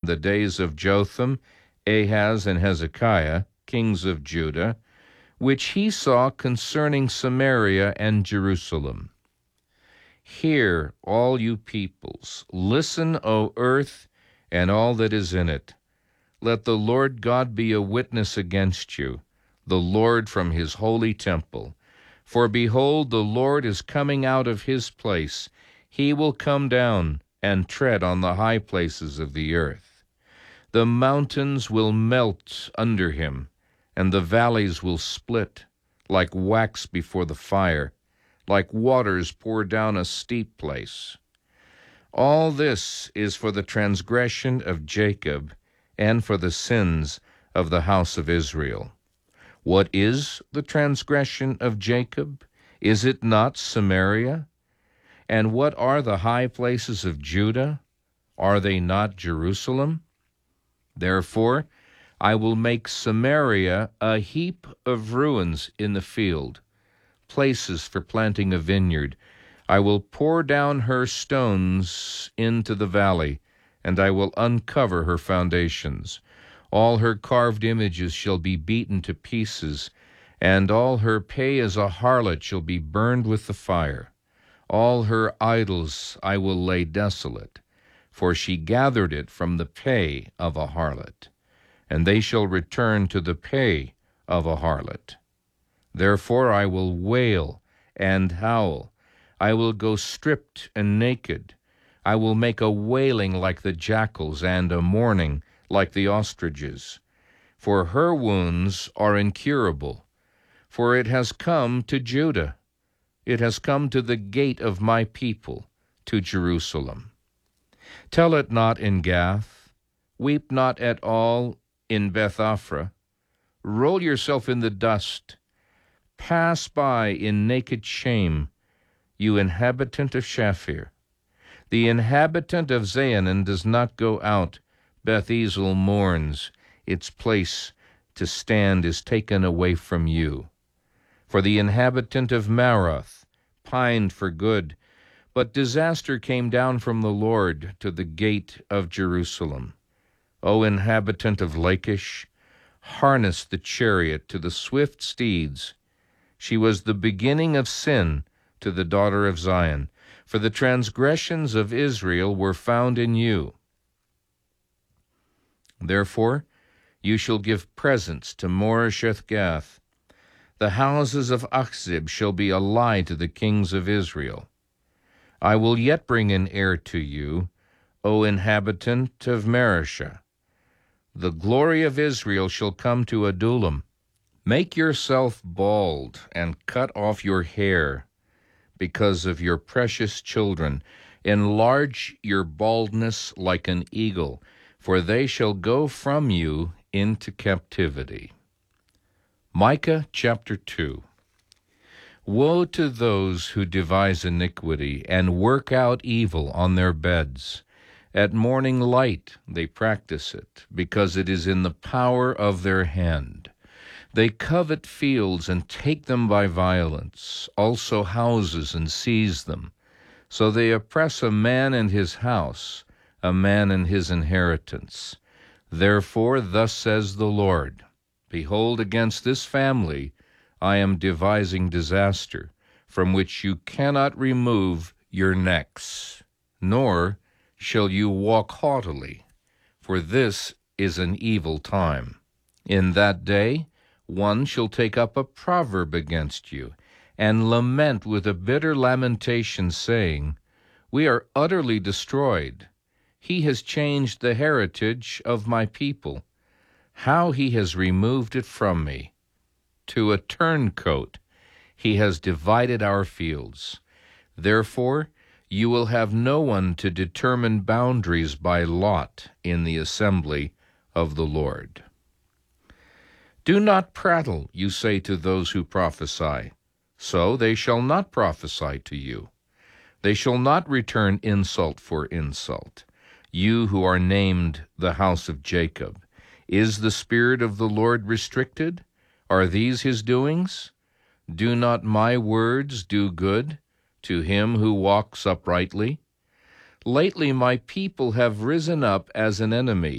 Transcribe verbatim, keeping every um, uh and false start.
the days of Jotham, Ahaz, and Hezekiah, kings of Judah, which he saw concerning Samaria and Jerusalem. Hear, all you peoples, listen, O earth, and all that is in it. Let the Lord God be a witness against you, the Lord from his holy temple. For behold, the Lord is coming out of his place. He will come down and tread on the high places of the earth. The mountains will melt under him, and the valleys will split, like wax before the fire, like waters pour down a steep place. All this is for the transgression of Jacob and for the sins of the house of Israel. What is the transgression of Jacob? Is it not Samaria? And what are the high places of Judah? Are they not Jerusalem? Therefore, I will make Samaria a heap of ruins in the field, places for planting a vineyard. I will pour down her stones into the valley, and I will uncover her foundations. All her carved images shall be beaten to pieces, and all her pay as a harlot shall be burned with the fire. All her idols I will lay desolate, for she gathered it from the pay of a harlot, and they shall return to the pay of a harlot. Therefore I will wail and howl. I will go stripped and naked. I will make a wailing like the jackals and a mourning like the ostriches. For her wounds are incurable, for it has come to Judah. It has come to the gate of my people, to Jerusalem. Tell it not in Gath. Weep not at all in Beth-Aphrah. Roll yourself in the dust. Pass by in naked shame, you inhabitant of Shaphir. The inhabitant of Zaanan does not go out. Beth-Ezel mourns. Its place to stand is taken away from you. For the inhabitant of Maroth pined for good, but disaster came down from the Lord to the gate of Jerusalem. O inhabitant of Lachish, harness the chariot to the swift steeds. She was the beginning of sin to the daughter of Zion, for the transgressions of Israel were found in you. Therefore you shall give presents to Moresheth-Gath. The houses of Achzib shall be a lie to the kings of Israel. I will yet bring an heir to you, O inhabitant of Mareshah. The glory of Israel shall come to Adullam. Make yourself bald and cut off your hair because of your precious children. Enlarge your baldness like an eagle, for they shall go from you into captivity. Micah chapter two. Woe to those who devise iniquity and work out evil on their beds. At morning light they practice it, because it is in the power of their hand. They covet fields and take them by violence, also houses and seize them. So they oppress a man and his house, a man and his inheritance. Therefore thus says the Lord, Behold, against this family I am devising disaster, from which you cannot remove your necks, nor shall you walk haughtily, for this is an evil time. In that day one shall take up a proverb against you, and lament with a bitter lamentation, saying, We are utterly destroyed. He has changed the heritage of my people. How he has removed it from me. To a turncoat he has divided our fields. Therefore you will have no one to determine boundaries by lot in the assembly of the Lord. Do not prattle, you say to those who prophesy. So they shall not prophesy to you. They shall not return insult for insult. You who are named the house of Jacob. Is the Spirit of the Lord restricted? Are these his doings? Do not my words do good to him who walks uprightly? Lately my people have risen up as an enemy.